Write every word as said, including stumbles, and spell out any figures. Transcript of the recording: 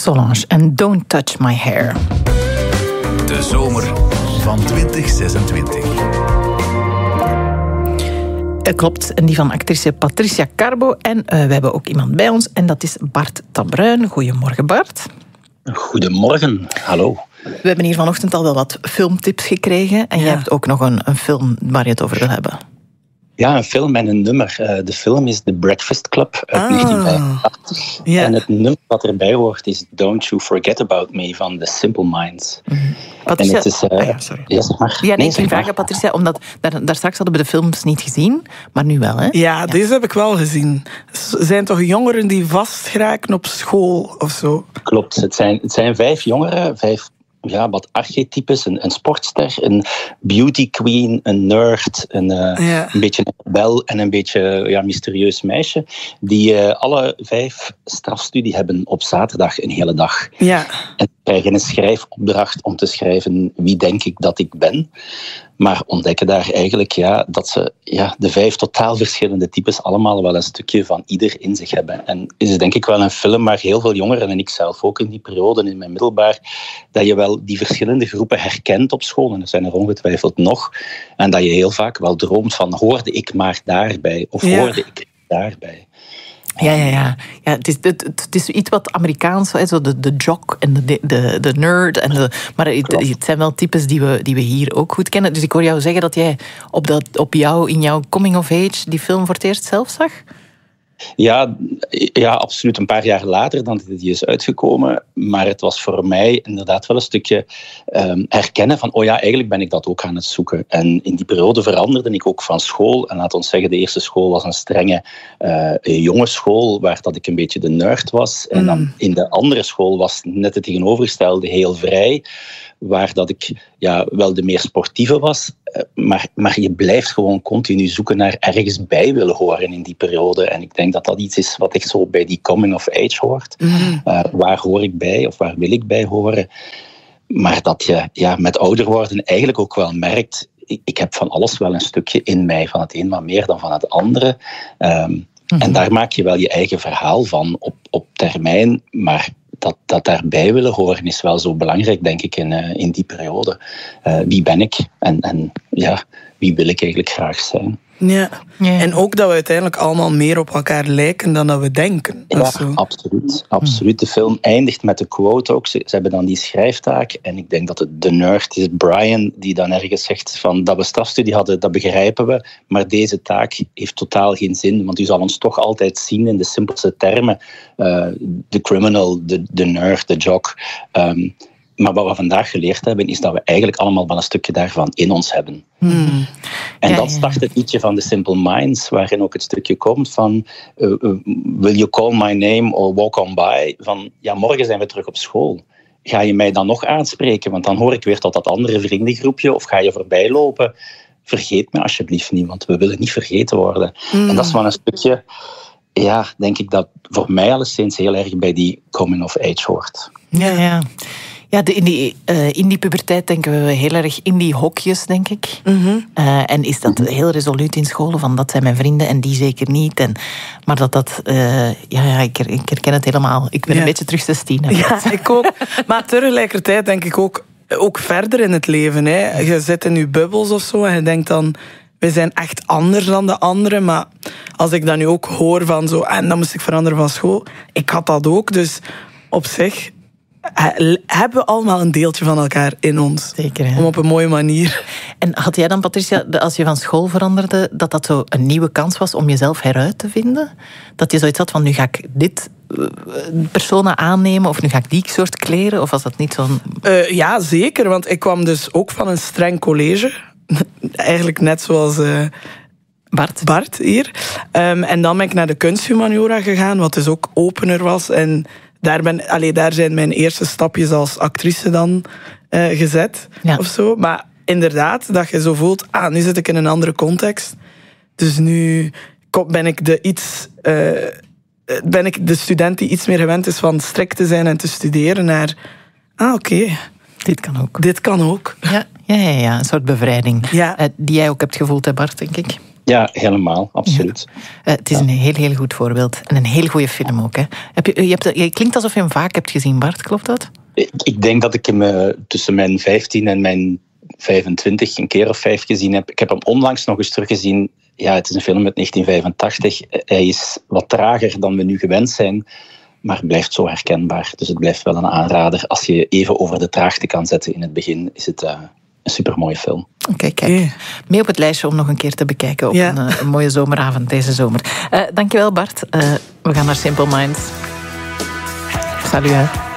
Solange en Don't Touch My Hair. De zomer van twintig zesentwintig. Uh, klopt, en die van actrice Patricia Carbo. En uh, we hebben ook iemand bij ons, en dat is Bart Tabruin. Goedemorgen, Bart. Goedemorgen, hallo. We hebben hier vanochtend al wel wat filmtips gekregen. En ja. jij hebt ook nog een, een film waar je het over wil hebben. Ja, een film en een nummer. Uh, de film is The Breakfast Club uit ah, negentien vijfentachtig. Ja. En het nummer wat erbij hoort is Don't You Forget About Me van The Simple Minds. Mm-hmm. Patricia, en het is, uh, ah ja, sorry. Ja, zeg maar. Ja, nee, nee, ik ging vragen, maar. Patricia, omdat daar, daar straks hadden we de films niet gezien, maar nu wel, hè? Ja, ja, deze heb ik wel gezien. Er zijn toch jongeren die vastgeraken op school of zo? Klopt, het zijn, het zijn vijf jongeren, vijf ja, wat archetypes. Een, een sportster, een beauty queen, een nerd, een, uh, ja. een beetje een rebel en een beetje ja, mysterieus meisje. Die uh, alle vijf strafstudie hebben op zaterdag een hele dag. Ja. En krijgen een schrijfopdracht om te schrijven wie denk ik dat ik ben. Maar ontdekken daar eigenlijk ja, dat ze ja, de vijf totaal verschillende types allemaal wel een stukje van ieder in zich hebben. En is het denk ik wel een film waar heel veel jongeren, en ik zelf ook in die periode in mijn middelbaar, dat je wel die verschillende groepen herkent op school. En er zijn er ongetwijfeld nog. En dat je heel vaak wel droomt van hoorde ik maar daarbij of ja. hoorde ik daarbij. Ja, ja, ja. ja het, is, het, het is iets wat Amerikaans, hè, zo de, de jock en de, de, de nerd. En de, maar het, het zijn wel types die we, die we hier ook goed kennen. Dus ik hoor jou zeggen dat jij op, dat, op jou, in jouw coming of age die film voor het eerst zelf zag? Ja, ja, absoluut. Een paar jaar later dan die is uitgekomen. Maar het was voor mij inderdaad wel een stukje um, herkennen van oh ja, eigenlijk ben ik dat ook aan het zoeken. En in die periode veranderde ik ook van school. En laat ons zeggen, de eerste school was een strenge uh, jongensschool, waar dat ik een beetje de nerd was. En dan in de andere school was net het tegenovergestelde, heel vrij. Waar dat ik ja, wel de meer sportieve was. Maar, maar je blijft gewoon continu zoeken naar ergens bij willen horen in die periode. En ik denk dat dat iets is wat echt zo bij die coming of age hoort. Mm. Uh, waar hoor ik bij of waar wil ik bij horen? Maar dat je ja, met ouder worden eigenlijk ook wel merkt, ik, ik heb van alles wel een stukje in mij. Van het een wat meer dan van het andere. Um, mm-hmm. En daar maak je wel je eigen verhaal van op, op termijn. Maar Dat, dat daarbij willen horen is wel zo belangrijk, denk ik, in, uh, in die periode. Uh, wie ben ik? En, en ja, wie wil ik eigenlijk graag zijn? Ja. ja, en ook dat we uiteindelijk allemaal meer op elkaar lijken dan dat we denken. Ja, absoluut, absoluut. De film eindigt met de quote ook. Ze, ze hebben dan die schrijftaak. En ik denk dat het de nerd is, Brian, die dan ergens zegt van dat we strafstudie hadden, dat begrijpen we. Maar deze taak heeft totaal geen zin. Want u zal ons toch altijd zien in de simpelste termen. Uh, de criminal, de, de nerd, de jock. Um, Maar wat we vandaag geleerd hebben, is dat we eigenlijk allemaal wel een stukje daarvan in ons hebben. Hmm. En ja, dat start het liedje van The Simple Minds, waarin ook het stukje komt van uh, uh, will you call my name or walk on by? Van, ja, morgen zijn we terug op school. Ga je mij dan nog aanspreken? Want dan hoor ik weer tot dat andere vriendengroepje. Of ga je voorbij lopen? Vergeet me alsjeblieft niet, want we willen niet vergeten worden. Hmm. En dat is wel een stukje, ja, denk ik dat voor mij alleszins heel erg bij die coming of age hoort. Ja, ja. Ja, de, in, die, uh, in die puberteit denken we heel erg in die hokjes, denk ik. Mm-hmm. Uh, en is dat heel resoluut in scholen, van dat zijn mijn vrienden en die zeker niet. En, maar dat dat, uh, ja, ja ik, ik herken het helemaal. Ik ben ja. een beetje terug zestien. Ja, ik ook. Maar tegelijkertijd denk ik ook, ook verder in het leven. Hè. Je zit in je bubbels of zo en je denkt dan, we zijn echt anders dan de anderen. Maar als ik dan nu ook hoor van zo, en dan moest ik veranderen van school. Ik had dat ook, dus op zich hebben we allemaal een deeltje van elkaar in ons. Zeker, hè? Om op een mooie manier. En had jij dan, Patricia, als je van school veranderde, dat dat zo een nieuwe kans was om jezelf heruit te vinden? Dat je zoiets had van, nu ga ik dit persona aannemen, of nu ga ik die soort kleren? Of was dat niet zo'n... Uh, ja, zeker. Want ik kwam dus ook van een streng college. Eigenlijk net zoals... Uh, Bart. Bart hier. Um, en dan ben ik naar de kunsthumaniora gegaan, wat dus ook opener was. En daar, ben, allee, daar zijn mijn eerste stapjes als actrice dan uh, gezet. Ja. Of zo. Maar inderdaad, dat je zo voelt, ah, nu zit ik in een andere context. Dus nu ben ik de iets... Uh, ben ik de student die iets meer gewend is van strikt te zijn en te studeren naar... Ah, oké. Okay. Dit kan ook. Dit kan ook. Ja, ja, ja, ja. Een soort bevrijding. Ja. Uh, die jij ook hebt gevoeld, hè Bart, denk ik. Ja, helemaal, absoluut. Ja. Uh, het is ja. een heel, heel goed voorbeeld. En een heel goede film ook. Hè. Heb je, je, hebt, je klinkt alsof je hem vaak hebt gezien, Bart, klopt dat? Ik, ik denk dat ik hem uh, tussen mijn vijftien en mijn vijfentwintig een keer of vijf gezien heb. Ik heb hem onlangs nog eens teruggezien. Ja, het is een film uit negentien vijfentachtig. Hij is wat trager dan we nu gewend zijn, maar blijft zo herkenbaar. Dus het blijft wel een aanrader. Als je even over de traagte kan zetten in het begin, is het uh, een supermooie film. Oké, okay, kijk. Yeah. Mee op het lijstje om nog een keer te bekijken op ja. een, uh, een mooie zomeravond deze zomer. Uh, dankjewel, Bart. Uh, we gaan naar Simple Minds. Salut, hè.